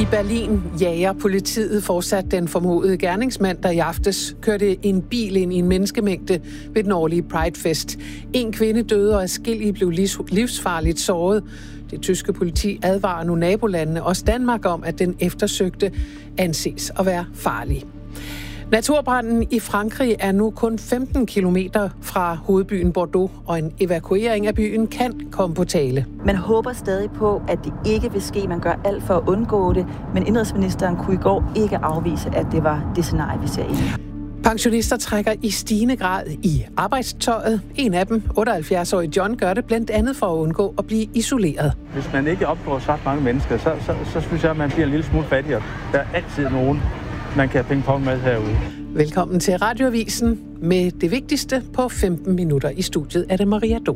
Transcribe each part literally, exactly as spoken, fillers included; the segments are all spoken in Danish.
I Berlin jager politiet fortsat den formodede gerningsmand, der i aftes kørte en bil ind i en menneskemængde ved den årlige Pride-fest. En kvinde døde, og adskillige blev livsfarligt såret. Det tyske politi advarer nu nabolandene, også Danmark, om, at den eftersøgte anses at være farlig. Naturbranden i Frankrig er nu kun femten kilometer fra hovedbyen Bordeaux, og en evakuering af byen kan komme på tale. Man håber stadig på, at det ikke vil ske. Man gør alt for at undgå det, men indrigsministeren kunne i går ikke afvise, at det var det scenarie, vi ser ind i. Pensionister trækker i stigende grad i arbejdstøjet. En af dem, otteoghalvfjerds-årige John, gør det blandt andet for at undgå at blive isoleret. Hvis man ikke opgår så mange mennesker, så, så, så synes jeg, at man bliver en lille smule fattigere. Der er altid nogen, man kan have pingpong med herude. Velkommen til Radioavisen med det vigtigste på femten minutter. I studiet er det Maria Don.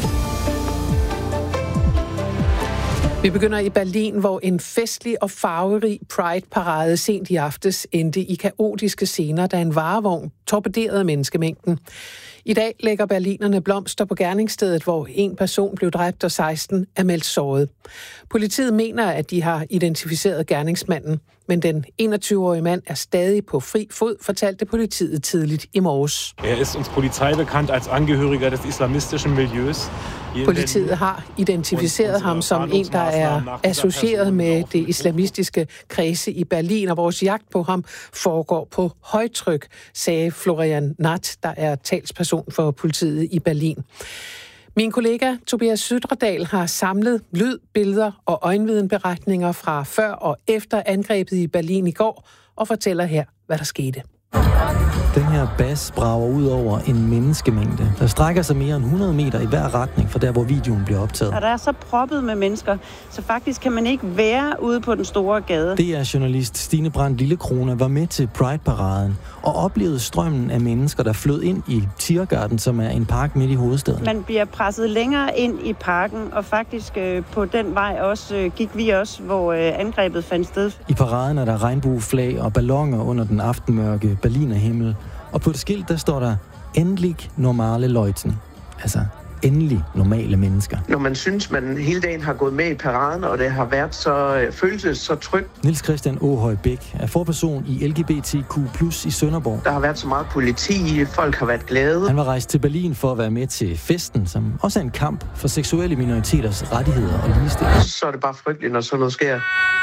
Vi begynder i Berlin, hvor en festlig og farverig Pride-parade sent i aftes endte i kaotiske scener, da en varevogn torpederede menneskemængden. I dag lægger berlinerne blomster på gerningsstedet, hvor en person blev dræbt og seksten er meldt såret. Politiet mener, at de har identificeret gerningsmanden, men den enogtyve-årige mand er stadig på fri fod, fortalte politiet tidligt i morges. Er ist uns Polizei bekannt als Angehöriger des islamistischen Milieus. Politiet har identificeret ham som en, der er associeret med det islamistiske kredse i Berlin, og vores jagt på ham foregår på højtryk, sagde Florian Natt, der er talsperson for politiet i Berlin. Min kollega Tobias Sydredal har samlet lyd, billeder og øjenvidenberetninger fra før og efter angrebet i Berlin i går, og fortæller her, hvad der skete. Den her bas brager ud over en menneskemængde, der strækker sig mere end hundrede meter i hver retning fra der, hvor videoen bliver optaget. Og der er så proppet med mennesker, så faktisk kan man ikke være ude på den store gade. D R-journalist Stine Brandt Lillekrone var med til Pride-paraden og oplevede strømmen af mennesker, der flød ind i Tiergarten, som er en park midt i hovedstaden. Man bliver presset længere ind i parken, og faktisk øh, på den vej også øh, gik vi også, hvor øh, angrebet fandt sted. I paraden er der regnbueflag og balloner under den aftenmørke Berlinerhimmel. Og på et skilt, der står der, endelig normale Leuten. Altså, endelig normale mennesker. Når man synes, man hele dagen har gået med i paraden, og det har været så øh, følelses så trygt. Niels Christian Åhøj Bæk er forperson i L G B T Q plus i Sønderborg. Der har været så meget politi, folk har været glade. Han var rejst til Berlin for at være med til festen, som også er en kamp for seksuelle minoriteters rettigheder og ligestilling. Så er det bare frygteligt, når sådan noget sker.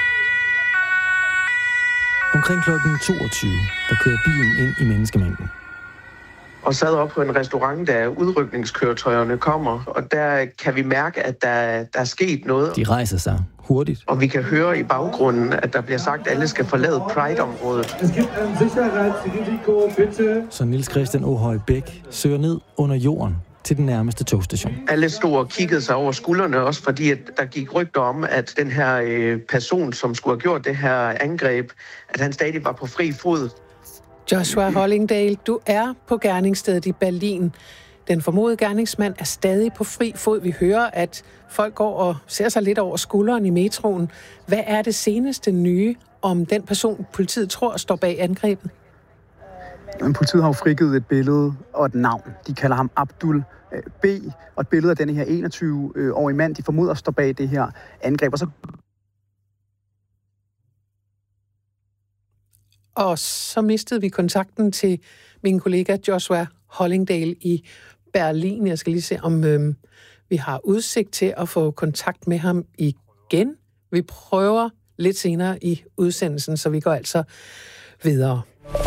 Omkring klokken toogtyve, der kører bilen ind i menneskemængden. Og sad op på en restaurant, der udrykningskøretøjerne kommer, og der kan vi mærke, at der, der er sket noget. De rejser sig hurtigt. Og vi kan høre i baggrunden, at der bliver sagt, at alle skal forlade Pride-området. Så Niels Christian Åhøj Bæk søger ned under jorden til den nærmeste togstation. Alle stod og kiggede sig over skuldrene, også fordi at der gik rygter om, at den her øh, person, som skulle have gjort det her angreb, at han stadig var på fri fod. Joshua Hollingdale, du er på gerningsstedet i Berlin. Den formodede gerningsmand er stadig på fri fod. Vi hører, at folk går og ser sig lidt over skulderen i metroen. Hvad er det seneste nye om den person, politiet tror står bag angrebet? Men politiet har jo frigivet et billede og et navn. De kalder ham Abdul B. Og et billede af denne her enogtyve-årige mand, de formoder står bag det her angreb. Og så Og så mistede vi kontakten til min kollega Joshua Hollingdale i Berlin. Jeg skal lige se, om øh, vi har udsigt til at få kontakt med ham igen. Vi prøver lidt senere i udsendelsen, så vi går altså videre.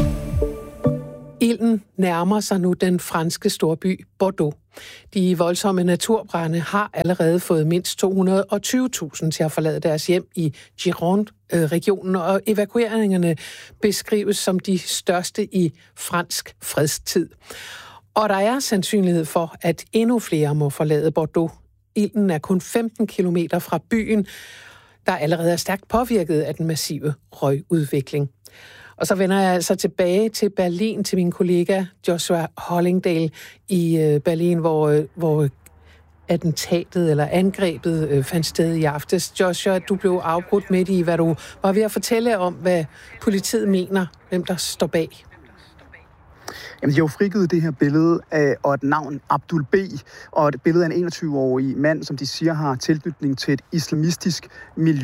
Ilden nærmer sig nu den franske storby Bordeaux. De voldsomme naturbrande har allerede fået mindst to hundrede og tyve tusind til at forlade deres hjem i Gironde-regionen, og evakueringerne beskrives som de største i fransk fredstid. Og der er sandsynlighed for, at endnu flere må forlade Bordeaux. Ilden er kun femten kilometer fra byen, der allerede er stærkt påvirket af den massive røgudvikling. Og så vender jeg altså tilbage til Berlin, til min kollega Joshua Hollingdale i Berlin, hvor, hvor attentatet eller angrebet fandt sted i aftes. Joshua, du blev afbrudt midt i, hvad du var ved at fortælle om, hvad politiet mener, hvem der står bag. Jamen, de har jo frigivet det her billede af, og et navn, Abdul B., og et billede af en enogtyve-årig mand, som de siger har tilknytning til et islamistisk miljø.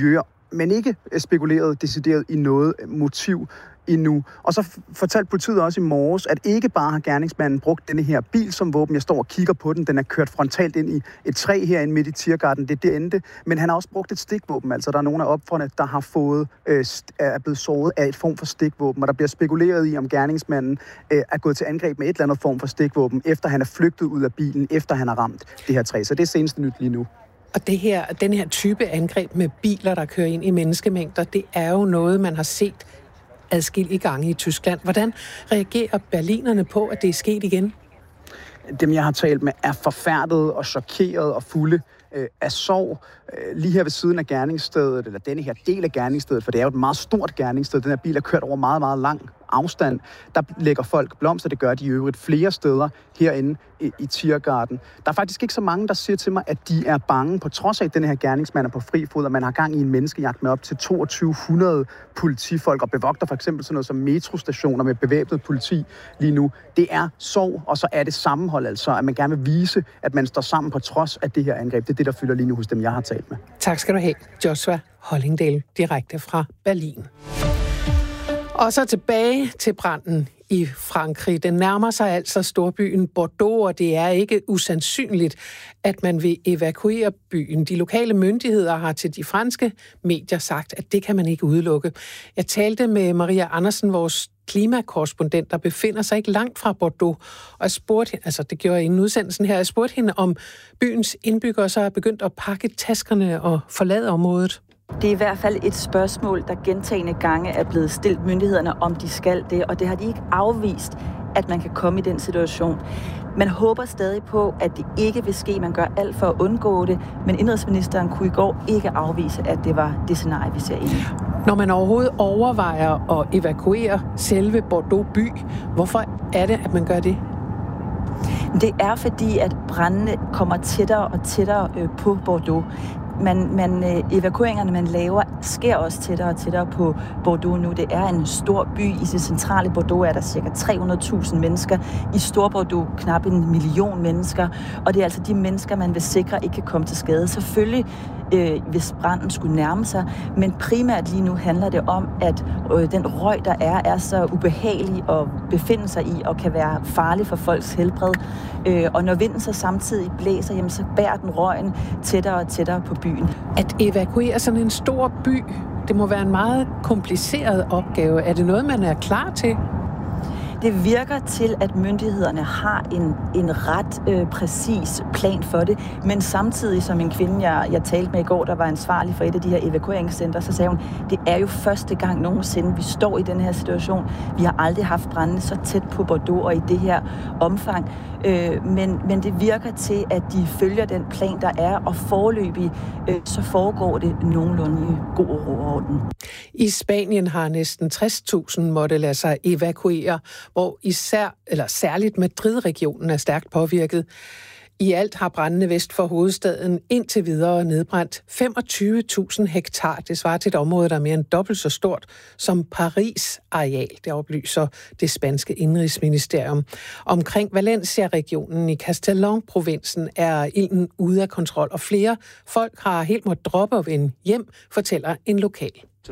men ikke spekuleret decideret i noget motiv endnu. Og så fortalte politiet også i morges, at ikke bare har gerningsmanden brugt denne her bil som våben. Jeg står og kigger på den. Den er kørt frontalt ind i et træ herinde midt i Tiergarten. Det er det endte. Men han har også brugt et stikvåben. Altså, der er nogle af ofrene, der har fået, øh, er blevet såret af et form for stikvåben. Og der bliver spekuleret i, om gerningsmanden øh, er gået til angreb med et eller andet form for stikvåben, efter han er flygtet ud af bilen, efter han har ramt det her træ. Så det er seneste nyt lige nu. Og det her, den her type angreb med biler, der kører ind i menneskemængder, det er jo noget, man har set adskillige gange i Tyskland. Hvordan reagerer berlinerne på, at det er sket igen? Dem, jeg har talt med, er forfærdet og chokeret og fulde øh, af sorg. Øh, lige her ved siden af gerningsstedet, eller denne her del af gerningsstedet, for det er jo et meget stort gerningssted. Den her bil er kørt over meget, meget lang afstand. Der lægger folk blomster, det gør de i øvrigt flere steder herinde i, i Tiergarten. Der er faktisk ikke så mange, der siger til mig, at de er bange, på trods af, at den her gerningsmand er på fri fod, og man har gang i en menneskejagt med op til toogtyve hundrede politifolk, og bevogter for eksempel sådan noget som metrostationer med bevæbnet politi lige nu. Det er sorg, og så er det sammenhold, altså, at man gerne vil vise, at man står sammen på trods af det her angreb. Det er det, der fylder lige nu hos dem, jeg har talt med. Tak skal du have, Joshua Hollingdale, direkte fra Berlin. Og så tilbage til branden i Frankrig. Den nærmer sig altså storbyen Bordeaux, og det er ikke usandsynligt, at man vil evakuere byen. De lokale myndigheder har til de franske medier sagt, at det kan man ikke udelukke. Jeg talte med Maria Andersen, vores klimakorrespondent, der befinder sig ikke langt fra Bordeaux, og jeg spurgte hende, altså det gjorde jeg inden udsendelsen her, jeg spurgte hende, om byens indbyggere så er begyndt at pakke taskerne og forlade området. Det er i hvert fald et spørgsmål, der gentagne gange er blevet stillet myndighederne, om de skal det, og det har de ikke afvist, at man kan komme i den situation. Man håber stadig på, at det ikke vil ske. Man gør alt for at undgå det, men indrigsministeren kunne i går ikke afvise, at det var det scenarie, vi ser ind i. Når man overhovedet overvejer at evakuere selve Bordeaux by, hvorfor er det, at man gør det? Det er fordi, at brændene kommer tættere og tættere på Bordeaux. Man, man, evakueringerne, man laver, sker også tættere og tættere på Bordeaux nu. Det er en stor by. I det centrale Bordeaux er der cirka tre hundrede tusind mennesker. I Stor Bordeaux knap en million mennesker. Og det er altså de mennesker, man vil sikre ikke kan komme til skade. Selvfølgelig, øh, hvis branden skulle nærme sig. Men primært lige nu handler det om, at øh, den røg, der er, er så ubehagelig at befinde sig i og kan være farlig for folks helbred. Øh, og når vinden så samtidig blæser, jamen, så bærer den røgen tættere og tættere på byen. At evakuere sådan en stor by, det må være en meget kompliceret opgave. Er det noget, man er klar til? Det virker til, at myndighederne har en, en ret øh, præcis plan for det, men samtidig som en kvinde, jeg, jeg talte med i går, der var ansvarlig for et af de her evakueringscenter, så sagde hun, det er jo første gang nogensinde, vi står i den her situation. Vi har aldrig haft brænde så tæt på Bordeaux og i det her omfang, øh, men, men det virker til, at de følger den plan, der er, og foreløbig øh, så foregår det nogenlunde i god ro og orden. I Spanien har næsten tres tusind måtte lade sig evakuere, hvor især, eller særligt Madrid-regionen er stærkt påvirket. I alt har brændende vest for hovedstaden indtil videre nedbrændt femogtyve tusind hektar. Det svarer til et område, der er mere end dobbelt så stort som Paris areal. Det oplyser det spanske indrigsministerium. Omkring Valencia-regionen i Castellón-provinsen er ilden ude af kontrol, og flere folk har helt måttet droppe og vende hjem, fortæller en lokal.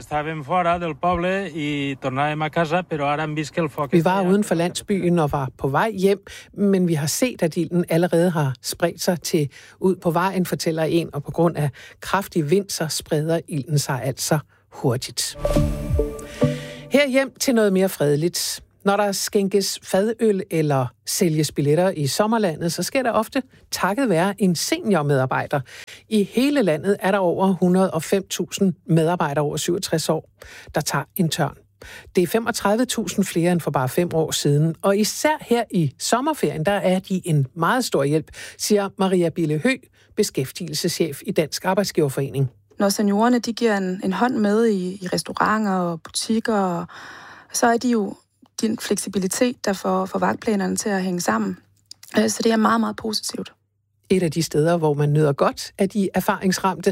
Vi var uden for landsbyen og var på vej hjem, men vi har set, at ilden allerede har spredt sig til ud på vejen, fortæller en, og på grund af kraftig vind, så spreder ilden sig altså hurtigt. Her hjem til noget mere fredeligt. Når der skænkes fadøl eller sælges billetter i sommerlandet, så sker der ofte takket være en seniormedarbejder. I hele landet er der over et hundrede og fem tusind medarbejdere over syvogtres år, der tager en tørn. Det er femogtredive tusind flere end for bare fem år siden, og især her i sommerferien, der er de en meget stor hjælp, siger Maria Bille Høgh, beskæftigelseschef i Dansk Arbejdsgiverforening. Når seniorerne de giver en, en hånd med i, i restauranter og butikker, og så er de jo din fleksibilitet, der får, får vagtplanerne til at hænge sammen. Så det er meget, meget positivt. Et af de steder, hvor man nyder godt af de erfaringsramte,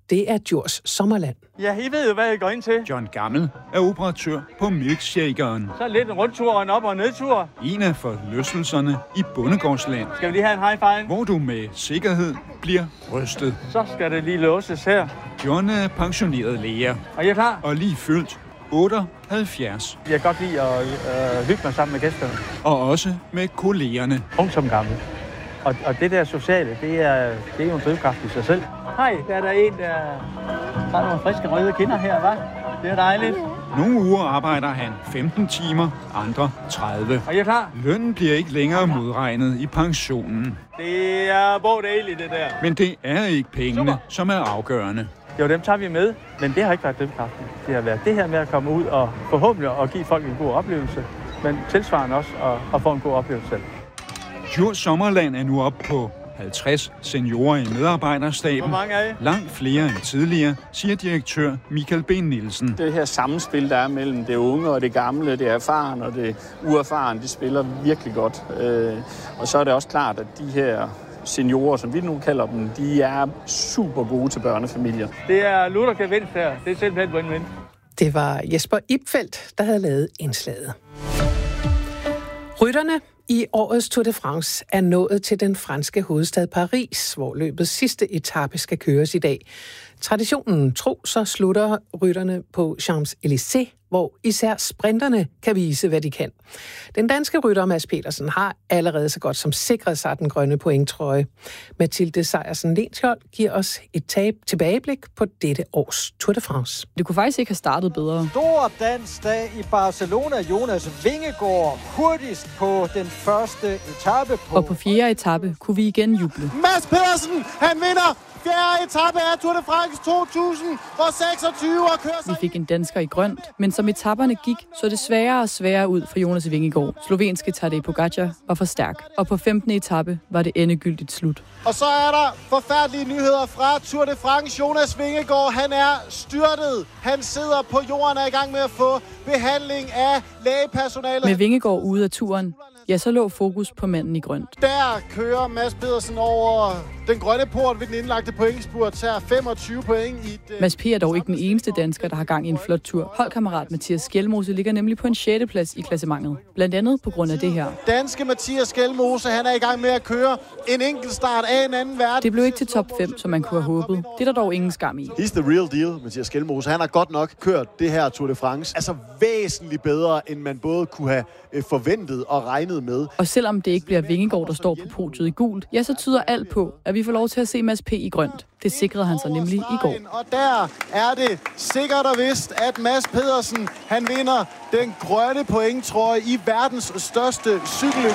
det er Djurs Sommerland. Ja, I ved jo, hvad I går ind til. John Gammel er operatør på Milkshakeren. Så lidt en rundtur og en op- og nedtur. En af forlystelserne i Bondegårdsland. Skal vi lige have en high five? Hvor du med sikkerhed bliver rystet. Så skal det lige låses her. John er pensioneret læger. Er I klar? Og lige fyldt otteoghalvfjerds. Jeg kan godt lide at øh, hygge mig sammen med gæsterne. Og også med kollegerne. Ung som gammel. Og, og det der sociale, det er, det er jo en drivkraft i sig selv. Hej, der er der en, der har nogle friske røde kinder her, hva'? Det er dejligt. Nogle uger arbejder han femten timer, andre tredive. Er I klar? Lønnen bliver ikke længere modregnet i pensionen. Det er både dejligt, det der. Men det er ikke pengene, Super. Som er afgørende. Jo, dem tager vi med, men det har ikke været drivkraften. Det har været det her med at komme ud og forhåbentlig at give folk en god oplevelse, men tilsvarende også at, at få en god oplevelse selv. Djurs Sommerland er nu op på halvtreds seniorer i medarbejderstaben. Hvor mange er I? Langt flere end tidligere, siger direktør Michael B. Nielsen. Det her samspil, der er mellem det unge og det gamle, det erfarne og det uerfarne, det spiller virkelig godt. Og så er det også klart, at de her seniorer, som vi nu kalder dem, de er super gode til børnefamilier. Det er Luther gevinst her. Det er simpelthen win-win. Det var Jesper Ipfeldt, der havde lavet indslaget. Rytterne i årets Tour de France er nået til den franske hovedstad Paris, hvor løbets sidste etape skal køres i dag. Traditionen tro, så slutter rytterne på Champs-Élysées, hvor især sprinterne kan vise, hvad de kan. Den danske rytter Mads Petersen har allerede så godt som sikret sig den grønne pointtrøje. Mathilde Sejersen-Lensjold giver os et tab tilbageblik på dette års Tour de France. Det kunne faktisk ikke have startet bedre. Stor dansk dag i Barcelona. Jonas Vingegaard hurtigst på den første etape. På... Og på fjerde etape kunne vi igen juble. Mads Pedersen, han vinder! Fjerde etape af Tour de France to tusind seksogtyve og kører sig... Vi fik en dansker i grønt, men som etaperne gik, så det sværere og sværere ud for Jonas Vingegaard. Slovenske Tadej Pogačar var for stærk, og på femtende etape var det endegyldigt slut. Og så er der forfærdelige nyheder fra Tour de France. Jonas Vingegaard, han er styrtet. Han sidder på jorden og er i gang med at få behandling af lægepersonalet. Med Vingegaard ude af turen, ja, så lå fokus på manden i grønt. Der kører Mads Pedersen over den grønne port ved den indlagte pointspurt, tager femogtyve point i det. Mads P. er dog ikke den eneste dansker, der har gang i en flot tur. Holdkammerat Mathias Skjelmose ligger nemlig på en sjette plads i klassementet. Blandt andet på grund af det her. Danske Mathias Skjelmose, han er i gang med at køre en enkelt start af en anden verden. Det blev ikke til top fem, som man kunne have håbet. Det er der dog ingen skam i. He's the real deal, Mathias Skjelmose. Han har godt nok kørt det her Tour de France. Altså væsentligt bedre, end man både kunne have forventet og regnet med. Og selvom det ikke bliver Vingegaard, der står på podiet i gult, ja, så tyder alt på, at vi får lov til at se Mads P. i grønt. Det sikrede han sig nemlig i går. Og der er det sikkert og vist, at Mads Pedersen, han vinder den grønne pointtrøje i verdens største cykelløb.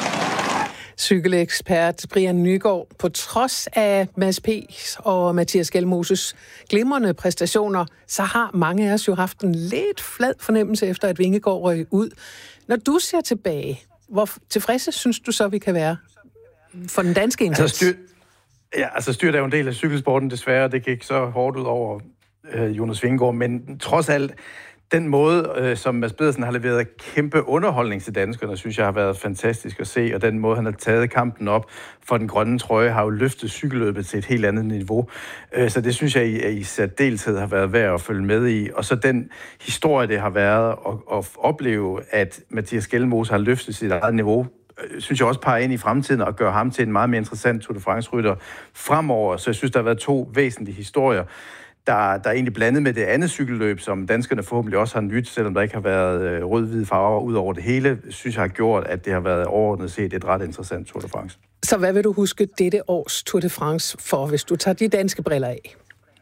Cykelekspert Brian Nygaard, på trods af Mads P.'s og Mathias Skjelmoses glimrende præstationer, så har mange af os jo haft en lidt flad fornemmelse efter, at Vingegaard røg ud. Når du ser tilbage, hvor tilfredse synes du så, vi kan være for den danske indsats? Altså styr, ja, altså styrt er jo en del af cykelsporten desværre, det gik så hårdt ud over øh, Jonas Vingegaard, men trods alt, den måde, øh, som Mads Pedersen har leveret kæmpe underholdning til danskerne, synes jeg har været fantastisk at se, og den måde, han har taget kampen op for den grønne trøje, har jo løftet cykelløbet til et helt andet niveau. Øh, så det synes jeg i, i særdeleshed har været værd at følge med i. Og så den historie, det har været at, at opleve, at Mathias Skjelmose har løftet sit eget niveau, synes jeg også peger ind i fremtiden og gør ham til en meget mere interessant Tour de France-rytter fremover. Så jeg synes, der har været to væsentlige historier, Der, der er egentlig blandet med det andet cykelløb, som danskerne forhåbentlig også har nyt, selvom der ikke har været rød-hvide farver ud over det hele, synes jeg har gjort, at det har været overordnet set et ret interessant Tour de France. Så hvad vil du huske dette års Tour de France for, hvis du tager de danske briller af?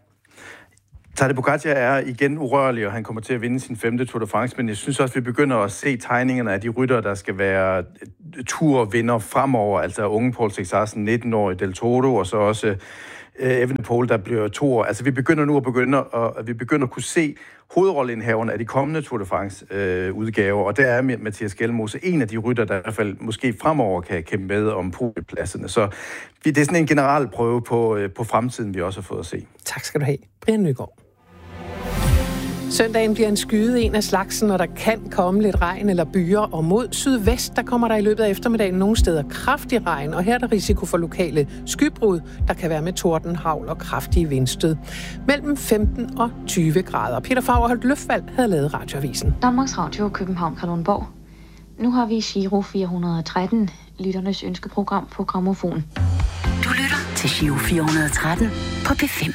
Tadej Pogačar er igen urørlig, og han kommer til at vinde sin femte Tour de France, men jeg synes også, at vi begynder at se tegningerne af de rytter, der skal være turvinder fremover, altså unge Paul Sexarsen, nitten-årig Del Toro, og så også Evenepoel, der bliver to år. Altså, vi begynder nu at begynde at, vi begynder at kunne se hovedrolleindhaverne af de kommende Tour de France-udgaver, øh, og der er Mathias Skjelmose en af de rytter, der i hvert fald måske fremover kan kæmpe med om podiepladserne. Så det er sådan en generel prøve på, øh, på fremtiden, vi også har fået at se. Tak skal du have, Brian Nygaard. Søndagen bliver en skyde en af slagsen, og der kan komme lidt regn eller byer, og mod sydvest, der kommer der i løbet af eftermiddagen nogle steder kraftig regn, og her er der risiko for lokale skybrud, der kan være med torden, hagl og kraftige vindstød. Mellem femten og tyve grader. Peter Fagerholt Løfvald havde lavet Radioavisen. Danmarks Radio, København, Kalundborg. Nu har vi Giro fire hundrede og tretten, lytternes ønskeprogram på Grammofon. Du lytter til Giro fire hundrede og tretten på P fem.